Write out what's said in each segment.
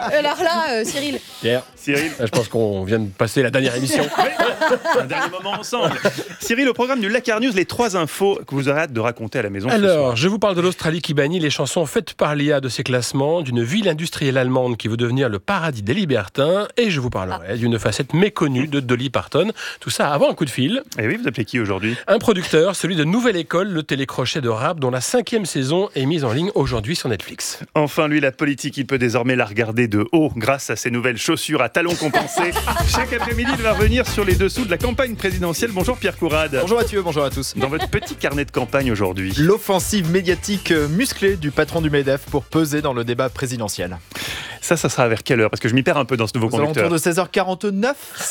Alors là, Cyril. Pierre, Cyril, je pense qu'on vient de passer la dernière émission. un dernier moment ensemble. Cyril, au programme du Lakar News, les 3 infos que vous aurez hâte de raconter à la maison ce soir. Alors, je vous parle de l'Australie qui bannit les chansons faites par l'IA de ses classements, d'une ville industrielle allemande qui veut devenir le paradis des libertins, et je vous parlerai d'une facette méconnue de Dolly Parton. Tout ça avant un coup de fil. Et oui, vous appelez qui aujourd'hui ? Un producteur, celui de Nouvelle École, le télécrochet de rap dont la 5e saison est mise en ligne aujourd'hui sur Netflix. Enfin, lui, la politique, il peut désormais la regarder de haut grâce à ses nouvelles chaussures à talons compensés. Chaque après-midi, il va revenir sur les dessous de la campagne présidentielle. Bonjour Pierre Courade. Bonjour Mathieu, bonjour à tous. Dans votre petit carnet de campagne aujourd'hui. L'offensive médiatique musclée du patron du MEDEF pour peser dans le débat présidentiel. Ça sera vers quelle heure ? Parce que je m'y perds un peu dans ce nouveau Aux alentours conducteur. de 16h49.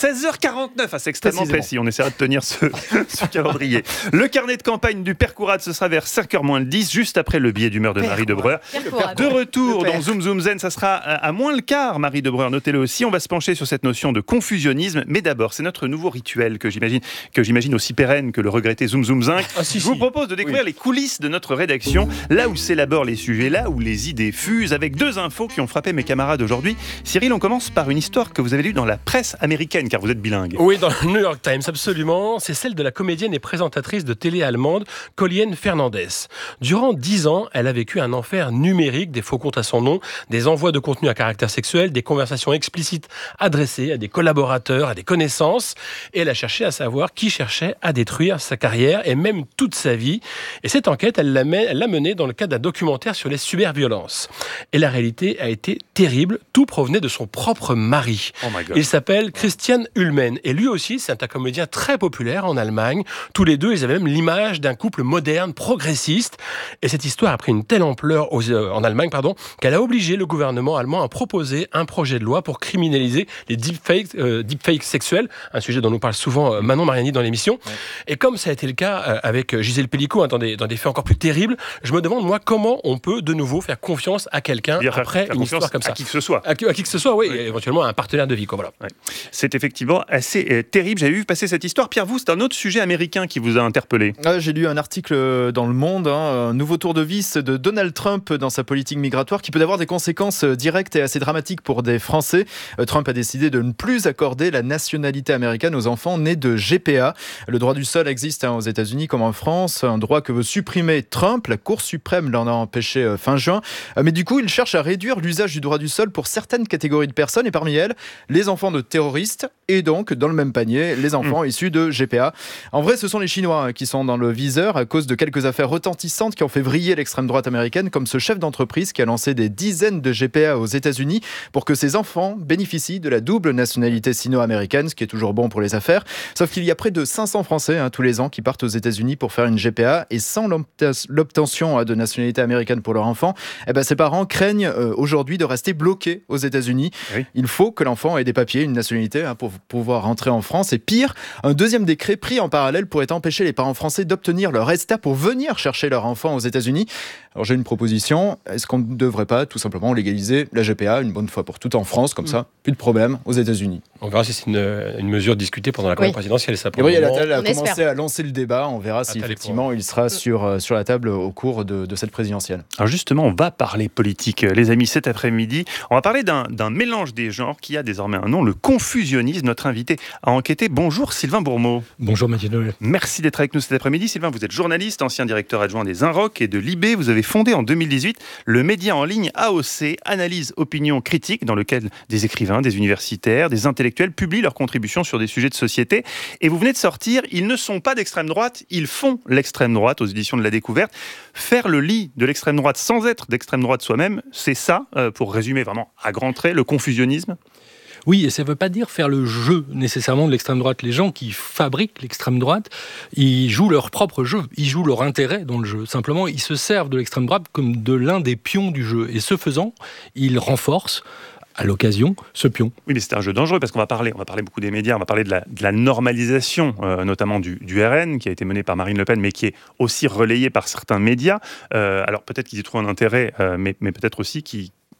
16h49, c'est extrêmement Précisément. précis. On essaiera de tenir ce calendrier. Le carnet de campagne du Père Courade, ce sera vers 5h moins le 10, juste après le billet d'humeur de Marie Debreur. Pierre Courade. De retour Le père. dans Zoom Zoom Zen, ça sera à moins le quart, Marie Debreur, notez-le aussi. On va se pencher sur cette notion de confusionnisme. Mais d'abord, c'est notre nouveau rituel que j'imagine aussi pérenne que le regretté Zoom Zoom Zinc. Si, Je vous propose de découvrir les coulisses de notre rédaction, là où s'élaborent les sujets, là où les idées fusent, avec 2 infos qui ont frappé mes camarades aujourd'hui. Cyril, on commence par une histoire que vous avez lue dans la presse américaine, car vous êtes bilingue. Oui, dans le New York Times, absolument. C'est celle de la comédienne et présentatrice de télé allemande, Colleen Fernandez. Durant 10 ans, elle a vécu un enfer numérique, des faux comptes à son nom, des envois de contenu à caractère sexuel, des conversations explicites adressées à des collaborateurs, à des connaissances. Et elle a cherché à savoir qui cherchait à détruire sa carrière et même toute sa vie. Et cette enquête, elle l'a menée dans le cadre d'un documentaire sur les cyberviolences. Et la réalité a été terrible. Tout provenait de son propre mari. Oh my God. Il s'appelle Christian Ullmann. Et lui aussi, c'est un comédien très populaire en Allemagne. Tous les deux, ils avaient même l'image d'un couple moderne, progressiste. Et cette histoire a pris une telle ampleur en Allemagne, qu'elle a obligé le gouvernement allemand à proposer un projet de loi pour criminaliser les deepfakes sexuels, un sujet dont nous parle souvent Manon Mariani dans l'émission. Ouais. Et comme ça a été le cas avec Gisèle Pellicot, dans des faits encore plus terribles, je me demande, moi, comment on peut de nouveau faire confiance à quelqu'un après une histoire comme ça. À qui que ce soit. À qui que ce soit, oui, et éventuellement à un partenaire de vie. Voilà. Ouais. C'est effectivement assez terrible. J'avais vu passer cette histoire. Pierre, vous, c'est un autre sujet américain qui vous a interpellé. J'ai lu un article dans Le Monde, un nouveau tour de vis de Donald Trump dans sa politique migratoire qui peut avoir des conséquences directes et assez dramatiques pour des Français. Trump a décidé de ne plus accorder la nationalité américaine aux enfants nés de GPA. Le droit du sol existe aux États-Unis comme en France, un droit que veut supprimer Trump. La Cour suprême l'en a empêché fin juin. Mais du coup, il cherche à réduire l'usage du droit du sol pour certaines catégories de personnes et parmi elles, les enfants de terroristes et donc, dans le même panier, les enfants issus de GPA. En vrai, ce sont les Chinois qui sont dans le viseur à cause de quelques affaires retentissantes qui ont fait vriller l'extrême droite américaine, comme ce chef d'entreprise qui a lancé des dizaines de GPA aux États-Unis pour que ses enfants bénéficient de la double nationalité sino-américaine, ce qui est toujours bon pour les affaires. Sauf qu'il y a près de 500 Français tous les ans qui partent aux États-Unis pour faire une GPA et sans l'obtention de nationalité américaine pour leur enfant, ses parents craignent aujourd'hui de rester bloqués aux États-Unis. Oui. Il faut que l'enfant ait des papiers, une nationalité pour pouvoir rentrer en France. Et pire, un deuxième décret pris en parallèle pourrait empêcher les parents français d'obtenir leur ESTA pour venir chercher leur enfant aux États-Unis. Alors j'ai une proposition, est-ce qu'on ne devrait pas tout simplement légaliser la GPA une bonne fois pour toutes en France, comme ça, plus de problème aux États-Unis. On verra si c'est une mesure discutée pendant la campagne présidentielle. Ça, oui, elle a commencé à lancer le débat, on verra si effectivement il sera sur la table au cours de cette présidentielle. Alors justement, on va parler politique, les amis, cet après-midi. On va parler d'un mélange des genres qui a désormais un nom, le confusionnisme. Notre invité a enquêté. Bonjour Sylvain Bourmeau. Bonjour Mathieu Noël. Merci d'être avec nous cet après-midi. Sylvain, vous êtes journaliste, ancien directeur adjoint des Inrocks et de Libé. Vous avez fondé en 2018 le média en ligne AOC, Analyse Opinion Critique, dans lequel des écrivains, des universitaires, des intellectuels publient leurs contributions sur des sujets de société. Et vous venez de sortir « Ils ne sont pas d'extrême droite, ils font l'extrême droite » aux éditions de La Découverte. Faire le lit de l'extrême droite sans être d'extrême droite soi-même, c'est ça, pour résumer vraiment à grands traits, le confusionnisme ? Oui, et ça ne veut pas dire faire le jeu nécessairement de l'extrême droite. Les gens qui fabriquent l'extrême droite, ils jouent leur propre jeu, ils jouent leur intérêt dans le jeu. Simplement, ils se servent de l'extrême droite comme de l'un des pions du jeu. Et ce faisant, ils renforcent à l'occasion ce pion. Oui, mais c'est un jeu dangereux parce qu'on va parler beaucoup des médias, on va parler de la normalisation, notamment du RN, qui a été menée par Marine Le Pen, mais qui est aussi relayée par certains médias. Alors peut-être qu'ils y trouvent un intérêt, mais peut-être aussi qu'ils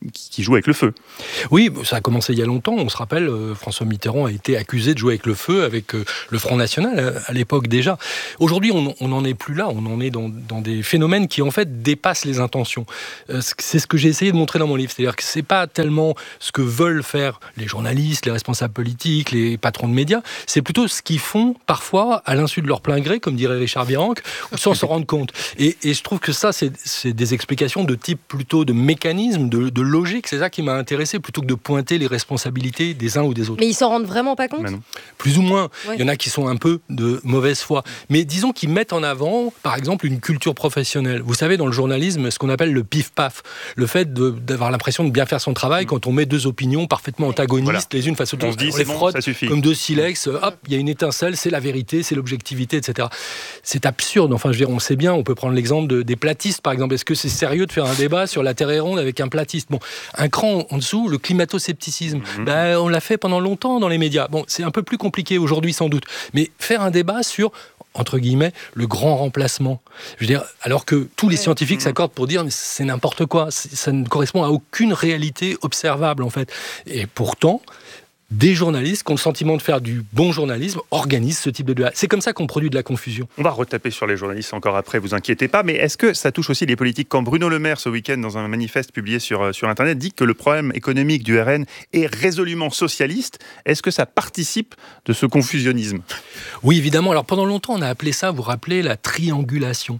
qui jouent avec le feu. Oui, ça a commencé il y a longtemps. On se rappelle, François Mitterrand a été accusé de jouer avec le feu avec le Front National à l'époque déjà. Aujourd'hui, on n'en est plus là. On en est dans des phénomènes qui en fait dépassent les intentions. C'est ce que j'ai essayé de montrer dans mon livre. C'est-à-dire que c'est pas tellement ce que veulent faire les journalistes, les responsables politiques, les patrons de médias. C'est plutôt ce qu'ils font parfois à l'insu de leur plein gré, comme dirait Richard Virenque, ou sans s'en rendre compte. Et je trouve que ça, c'est des explications de type plutôt de mécanisme, de logique. C'est ça qui m'a intéressé, plutôt que de pointer les responsabilités des uns ou des autres. Mais ils s'en rendent vraiment pas compte ? Plus ou moins. Ouais. Il y en a qui sont un peu de mauvaise foi. Mais disons qu'ils mettent en avant, par exemple, une culture professionnelle. Vous savez, dans le journalisme, ce qu'on appelle le pif-paf. Le fait d'avoir l'impression de bien faire son travail quand on met deux opinions parfaitement antagonistes, les unes face aux autres. On se dit, on c'est les bon, frotte ça suffit. comme deux silex. Hop, il y a une étincelle, c'est la vérité, c'est l'objectivité, etc. C'est absurde. Enfin, je veux dire, on sait bien, on peut prendre l'exemple des platistes, par exemple. Est-ce que c'est sérieux de faire un débat sur la Terre est ronde avec un platiste ? Bon, un cran en dessous, le climato-scepticisme. On l'a fait pendant longtemps dans les médias. Bon, c'est un peu plus compliqué aujourd'hui, sans doute. Mais faire un débat sur, entre guillemets, le grand remplacement. Je veux dire, alors que tous les scientifiques s'accordent pour dire mais c'est n'importe quoi, ça ne correspond à aucune réalité observable en fait. Et pourtant, des journalistes qui ont le sentiment de faire du bon journalisme organisent ce type de débat. C'est comme ça qu'on produit de la confusion. On va retaper sur les journalistes encore après, vous inquiétez pas, mais est-ce que ça touche aussi les politiques ? Quand Bruno Le Maire, ce week-end, dans un manifeste publié sur Internet, dit que le problème économique du RN est résolument socialiste, est-ce que ça participe de ce confusionnisme ? Oui, évidemment. Alors pendant longtemps, on a appelé ça, vous vous rappelez, la triangulation.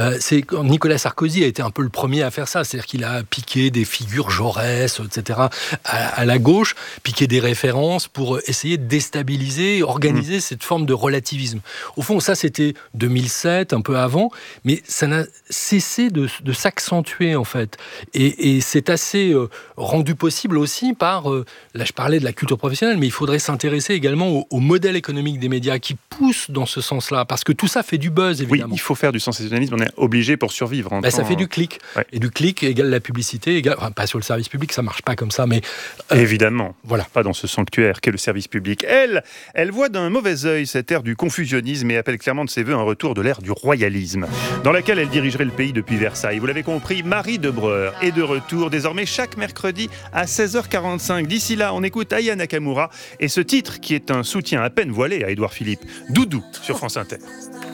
Nicolas Sarkozy a été un peu le premier à faire ça, c'est-à-dire qu'il a piqué des figures Jaurès, etc., à la gauche, piqué des références pour essayer de déstabiliser, organiser cette forme de relativisme. Au fond, ça, c'était 2007, un peu avant, mais ça n'a cessé de s'accentuer, en fait. Et c'est assez rendu possible aussi par, là je parlais de la culture professionnelle, mais il faudrait s'intéresser également au modèle économique des médias qui pousse dans ce sens-là, parce que tout ça fait du buzz, évidemment. Oui, il faut faire du sensationnalisme, on est obligé pour survivre. Ça fait du clic. Ouais. Et du clic égale la publicité, enfin, pas sur le service public, ça marche pas comme ça, mais... Évidemment, voilà. Pas dans ce sanctuaire qu'est le service public. Elle voit d'un mauvais œil cette ère du confusionnisme et appelle clairement de ses voeux un retour de l'ère du royalisme, dans laquelle elle dirigerait le pays depuis Versailles. Vous l'avez compris, Marie Debreur est de retour désormais chaque mercredi à 16h45. D'ici là, on écoute Aya Nakamura et ce titre qui est un soutien à peine voilé à Édouard Philippe, Doudou sur France Inter.